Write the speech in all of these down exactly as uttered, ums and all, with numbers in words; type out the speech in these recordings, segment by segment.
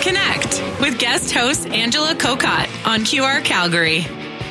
Connect with guest host Angela Kokott on Q R Calgary.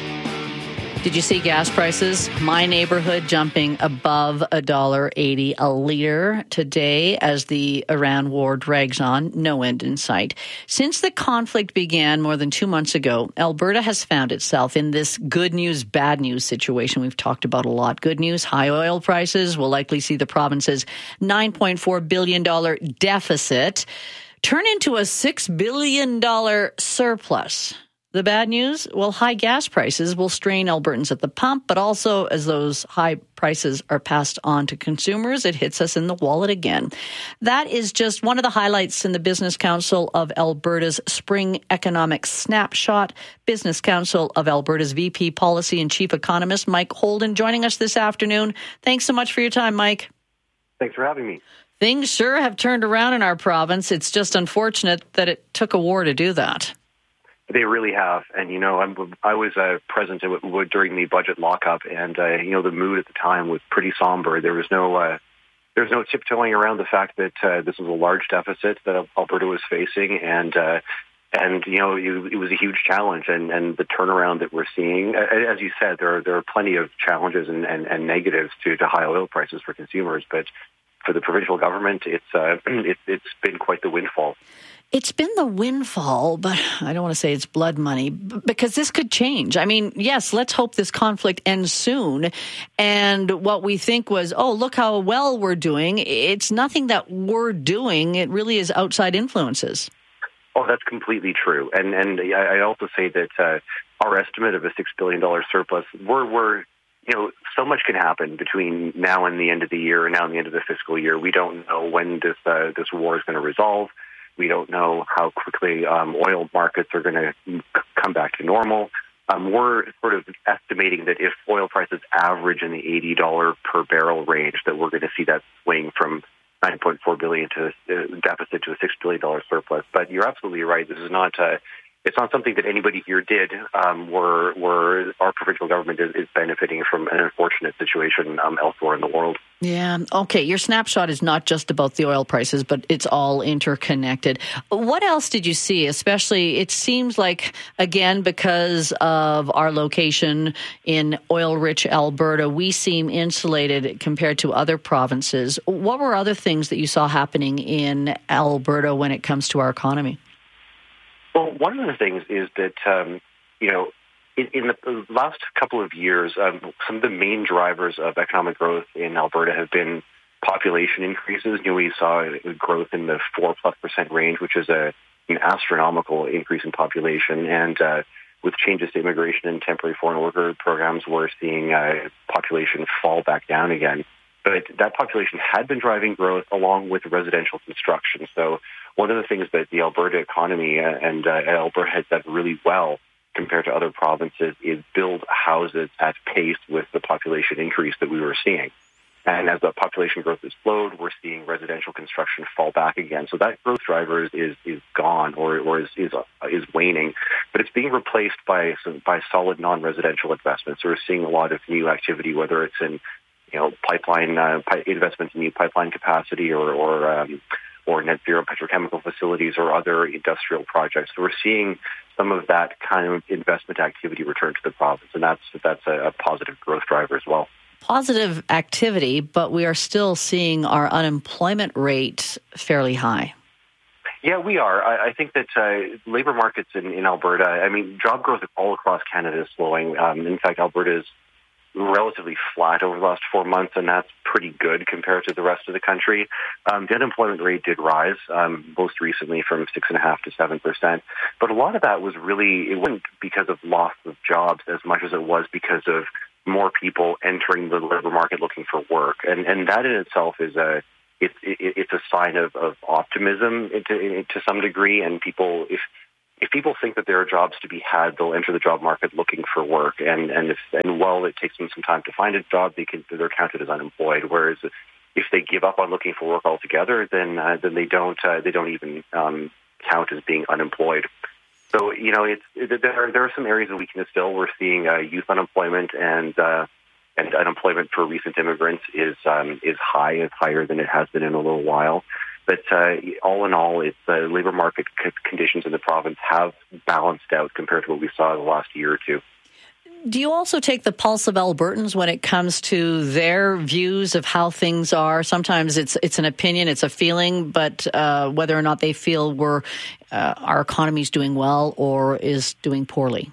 Did you see gas prices? My neighborhood jumping above one dollar eighty a litre today as the Iran war drags on. No end in sight. Since the conflict began more than two months ago, Alberta has found itself in this good news, bad news situation we've talked about a lot. Good news, high oil prices will likely see the province's nine point four billion dollars deficit turn into a six billion dollars surplus. The bad news? Well, high gas prices will strain Albertans at the pump, but also as those high prices are passed on to consumers, it hits us in the wallet again. That is just one of the highlights in the Business Council of Alberta's Spring Economic Snapshot. Business Council of Alberta's V P Policy and Chief Economist, Mike Holden, joining us this afternoon. Thanks so much for your time, Mike. Thanks for having me. Things sure have turned around in our province. It's just unfortunate that it took a war to do that. They really have. And, you know, I'm, I was uh, present during the budget lockup, and, uh, you know, the mood at the time was pretty somber. There was no uh, there was no tiptoeing around the fact that uh, this was a large deficit that Alberta was facing, and, uh, and you know, it, it was a huge challenge. And, and the turnaround that we're seeing, as you said, there are, there are plenty of challenges and, and, and negatives to, to high oil prices for consumers, but for the provincial government, it's uh, it, it's been quite the windfall. It's been the windfall, but I don't want to say it's blood money because this could change. I mean, yes, let's hope this conflict ends soon. And what we think was, oh, look how well we're doing. It's nothing that we're doing. It really is outside influences. Oh, that's completely true. And and I also say that uh, our estimate of a six billion dollars surplus, we're, we're, you know, so much can happen between now and the end of the year and now and the end of the fiscal year. We don't know when this uh, this war is going to resolve. We don't know how quickly um, oil markets are going to c- come back to normal. Um, we're sort of estimating that if oil prices average in the eighty dollars per barrel range, that we're going to see that swing from nine point four billion dollars to uh, deficit to a six billion dollars surplus. But you're absolutely right. This is not uh, it's not something that anybody here did. Um, we're, we're, our provincial government is, is benefiting from an unfortunate situation um, elsewhere in the world. Yeah. Okay. Your snapshot is not just about the oil prices, but it's all interconnected. What else did you see? Especially, it seems like, again, because of our location in oil-rich Alberta, we seem insulated compared to other provinces. What were other things that you saw happening in Alberta when it comes to our economy? Well, one of the things is that, um, you know, in, in the last couple of years, um, some of the main drivers of economic growth in Alberta have been population increases. You know, we saw growth in the four plus percent range, which is a, an astronomical increase in population. And uh, with changes to immigration and temporary foreign worker programs, we're seeing uh, population fall back down again. But that population had been driving growth along with residential construction. So one of the things that the Alberta economy and uh, Alberta has done really well compared to other provinces is build houses at pace with the population increase that we were seeing. And as the population growth has slowed, we're seeing residential construction fall back again. So that growth driver is is, is gone or, or is, is is waning, but it's being replaced by by solid non-residential investments. So we're seeing a lot of new activity, whether it's in you know pipeline uh, investments in new pipeline capacity or or um, or net zero petrochemical facilities or other industrial projects. So we're seeing some of that kind of investment activity return to the province, and that's that's a, a positive growth driver as well. Positive activity, but we are still seeing our unemployment rate fairly high. Yeah, we are. I, I think that uh, labor markets in, in Alberta, I mean, job growth all across Canada is slowing. Um, in fact, Alberta is relatively flat over the last four months, and that's pretty good compared to the rest of the country. Um, the unemployment rate did rise um, most recently from six point five to seven percent, but a lot of that was really, it wasn't because of loss of jobs as much as it was because of more people entering the labor market looking for work. And and that in itself is a, it, it, it's a sign of, of optimism to, to some degree, and people, if If people think that there are jobs to be had, they'll enter the job market looking for work. And and if and while it takes them some time to find a job, they can they're counted as unemployed. Whereas if they give up on looking for work altogether, then uh, then they don't uh, they don't even um, count as being unemployed. So you know, it's it, there are, there are some areas of weakness still. We're seeing uh, youth unemployment and uh, and unemployment for recent immigrants is um, is high. It's higher than it has been in a little while. But uh, all in all, it's uh, labor market c- conditions in the province have balanced out compared to what we saw in the last year or two. Do you also take the pulse of Albertans when it comes to their views of how things are? Sometimes it's it's an opinion, it's a feeling, but uh, whether or not they feel we're uh, our economy is doing well or is doing poorly.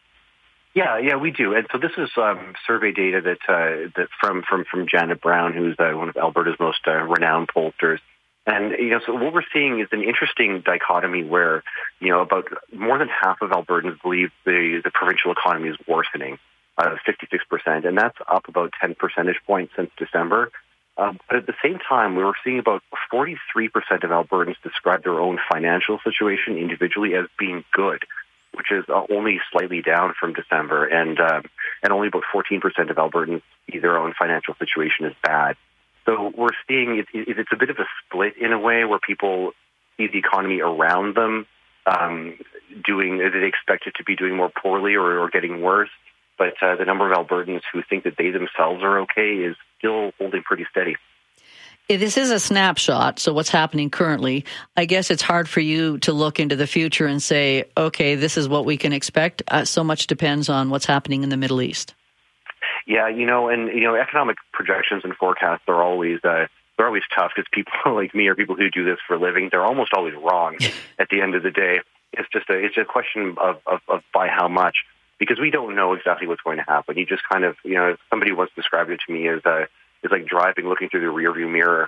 Yeah, yeah, we do, and so this is um, survey data that uh, that from from from Janet Brown, who's uh, one of Alberta's most uh, renowned pollsters. And, you know, so what we're seeing is an interesting dichotomy where, you know, about more than half of Albertans believe the, the provincial economy is worsening, uh, fifty-six percent, and that's up about ten percentage points since December. Uh, but at the same time, we were seeing about forty-three percent of Albertans describe their own financial situation individually as being good, which is uh, only slightly down from December, and um, and only about fourteen percent of Albertans see their own financial situation as bad. So we're seeing it, it, it's a bit of a split in a way where people see the economy around them um, doing, they expect it to be doing more poorly or, or getting worse. But uh, the number of Albertans who think that they themselves are okay is still holding pretty steady. This is a snapshot, so what's happening currently. I guess it's hard for you to look into the future and say, okay, this is what we can expect. Uh, so much depends on what's happening in the Middle East. Yeah, you know, and, you know, economic projections and forecasts are always uh, they're always tough because people like me or people who do this for a living, they're almost always wrong at the end of the day. It's just a, it's a question of, of, of by how much, because we don't know exactly what's going to happen. You just kind of, you know, somebody once described it to me as uh, is like driving, looking through the rearview mirror.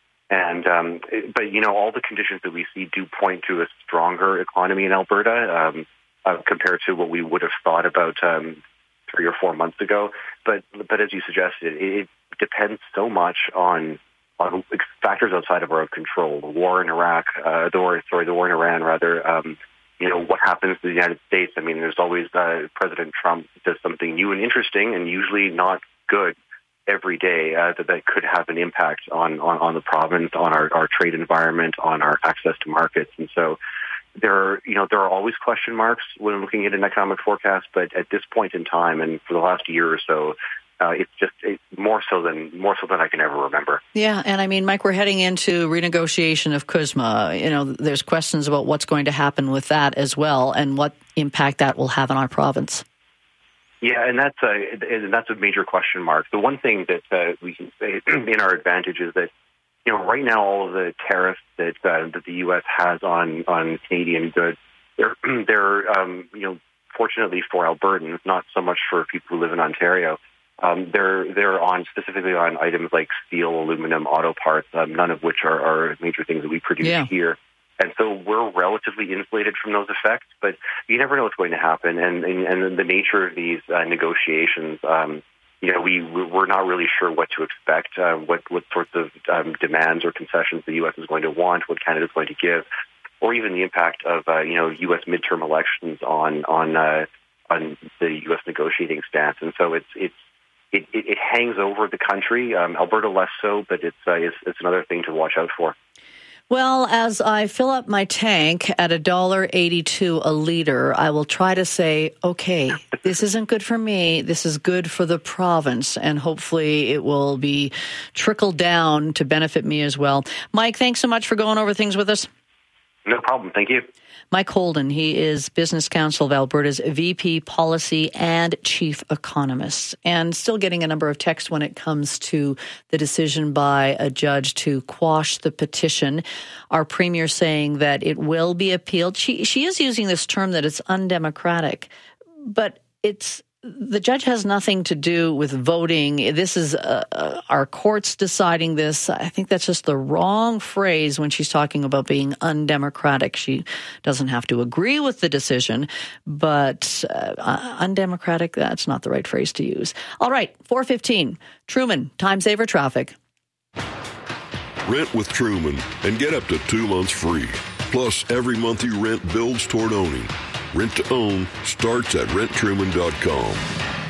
And um, but, you know, all the conditions that we see do point to a stronger economy in Alberta um, uh, compared to what we would have thought about um three or four months ago. But but as you suggested, it, it depends so much on on factors outside of our control. The war in Iraq, uh, the war, sorry, the war in Iran, rather. Um, you know, what happens to the United States? I mean, there's always uh, President Trump does something new and interesting, and usually not good every day uh, that that could have an impact on on, on the province, on our, our trade environment, on our access to markets, and so. There are, you know, there are always question marks when looking at an economic forecast, but at this point in time, and for the last year or so, uh, it's just it's more so than more so than I can ever remember. Yeah, and I mean, Mike, we're heading into renegotiation of C U S M A. You know, there's questions about what's going to happen with that as well, and what impact that will have on our province. Yeah, and that's a and that's a major question mark. The one thing that uh, we can say in our advantage is that. You know, right now, all of the tariffs that uh, that the U S has on, on Canadian goods, they're they're um, you know, fortunately for Albertans, not so much for people who live in Ontario. Um, they're they're on specifically on items like steel, aluminum, auto parts, um, none of which are, are major things that we produce yeah. here. And so we're relatively insulated from those effects, but you never know what's going to happen. And and, and the nature of these uh, negotiations. Um, You know, we, we're not really sure what to expect, uh, what, what sorts of um, demands or concessions the U S is going to want, what Canada is going to give, or even the impact of, uh, you know, U S midterm elections on on uh, on the U S negotiating stance. And so it's it's it, it, it hangs over the country, um, Alberta less so, but it's, uh, it's it's another thing to watch out for. Well, as I fill up my tank at one dollar eighty-two a liter, I will try to say, okay, this isn't good for me. This is good for the province, and hopefully it will be trickled down to benefit me as well. Mike, thanks so much for going over things with us. No problem. Thank you. Mike Holden, he is Business Council of Alberta's V P Policy and Chief Economist, and still getting a number of texts when it comes to the decision by a judge to quash the petition. Our Premier saying that it will be appealed. She, she is using this term that it's undemocratic, but it's the judge has nothing to do with voting. This is uh, uh, our courts deciding this. I think that's just the wrong phrase when she's talking about being undemocratic. She doesn't have to agree with the decision, but uh, undemocratic, that's not the right phrase to use. All right, four fifteen. Truman, time saver traffic. Rent with Truman and get up to two months free. Plus, every month you rent builds toward owning. Rent to own starts at rent truman dot com.